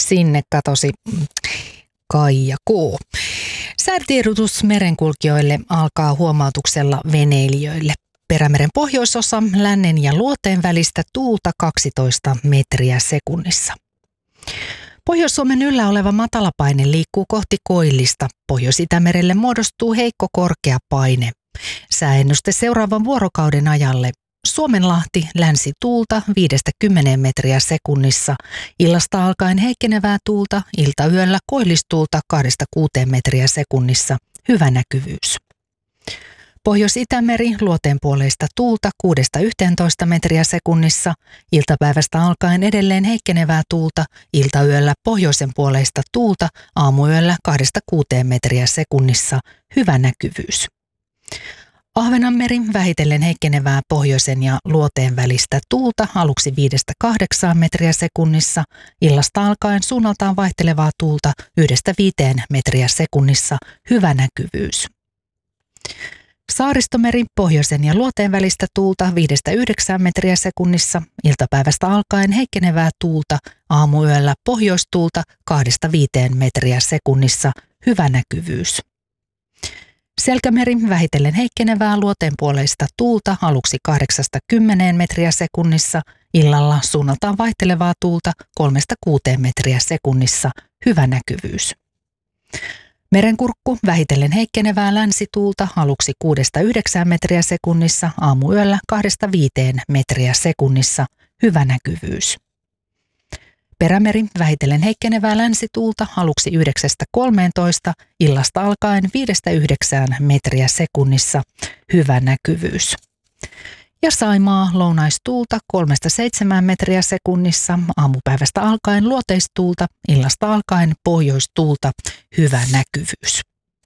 Sinne katosi Kaija K. Säätiedotus merenkulkijoille alkaa huomautuksella veneilijöille. Perämeren pohjoisosa lännen ja luoteen välistä tuulta 12 metriä sekunnissa. Pohjois-Suomen yllä oleva matalapaine liikkuu kohti koillista. Pohjois-Itämerelle muodostuu heikko korkea paine. Sääennuste seuraavan vuorokauden ajalle. Suomenlahti länsituulta 5-10 metriä sekunnissa. Illasta alkaen heikkenevää tuulta, iltayöllä koillistuulta 2-6 metriä sekunnissa. Hyvä näkyvyys. Pohjois-Itämeri luoteenpuoleista tuulta 6-11 metriä sekunnissa. Iltapäivästä alkaen edelleen heikkenevää tuulta, iltayöllä pohjoisen puoleista tuulta, aamuyöllä 2-6 metriä sekunnissa. Hyvä näkyvyys. Ahvenanmeri vähitellen heikkenevää pohjoisen ja luoteen välistä tuulta aluksi 5-8 metriä sekunnissa. Illasta alkaen suunnaltaan vaihtelevaa tuulta 1-5 metriä sekunnissa. Hyvä näkyvyys. Saaristomeri pohjoisen ja luoteen välistä tuulta 5-9 metriä sekunnissa. Iltapäivästä alkaen heikkenevää tuulta, aamuyöllä pohjoistuulta 2-5 metriä sekunnissa. Hyvä näkyvyys. Selkämeri vähitellen heikkenevää luoteenpuoleista tuulta aluksi 8-10 metriä sekunnissa. Illalla suunnaltaan vaihtelevaa tuulta 3-6 metriä sekunnissa. Hyvä näkyvyys. Merenkurkku vähitellen heikkenevää länsituulta aluksi 6-9 metriä sekunnissa, aamuyöllä 2-5 metriä sekunnissa. Hyvä näkyvyys. Perämeri vähitellen heikkenevää länsituulta aluksi 9-13, illasta alkaen 5-9 metriä sekunnissa. Hyvä näkyvyys. Ja Saimaa lounaistuulta 3-7 metriä sekunnissa, aamupäivästä alkaen luoteistuulta, illasta alkaen pohjoistuulta. Hyvä näkyvyys.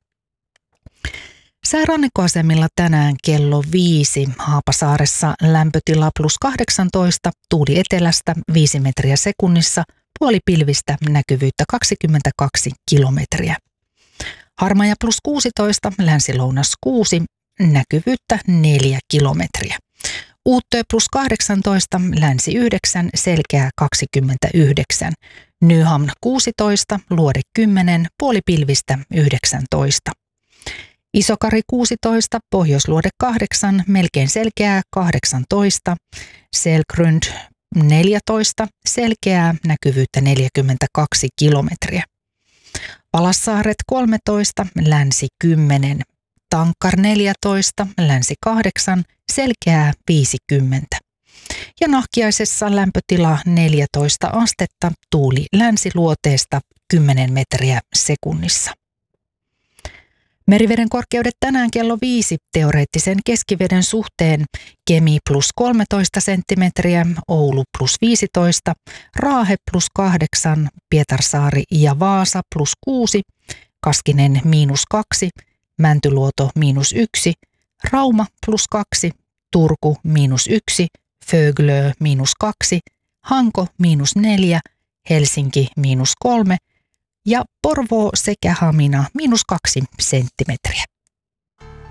Säärannikkoasemilla tänään kello 5. Haapasaaressa lämpötila +18, tuuli etelästä 5 metriä sekunnissa, puolipilvistä, näkyvyyttä 22 kilometriä. Harmaja +16, länsi-lounas 6, näkyvyyttä 4 kilometriä. Uuttöö +18, länsi 9, selkeää 29. Nyhamn 16, luode 10, puolipilvistä 19. Isokari 16, pohjoisluode 8, melkein selkeää 18. Selkrund 14, selkeää, näkyvyyttä 42 kilometriä. Palassaaret 13, länsi 10. Tankkar 14, länsi 8, selkeää 50. Ja Nahkiaisessa lämpötila 14 astetta, tuuli länsiluoteesta 10 metriä sekunnissa. Meriveden korkeudet tänään kello 5 teoreettisen keskiveden suhteen: Kemi +13 senttimetriä, Oulu +15, Raahe +8, Pietarsaari ja Vaasa +6, Kaskinen -2, Mäntyluoto -1, Rauma +2, Turku -1, Föglö -2, Hanko -4, Helsinki -3 ja Porvoo sekä Hamina -2 senttimetriä.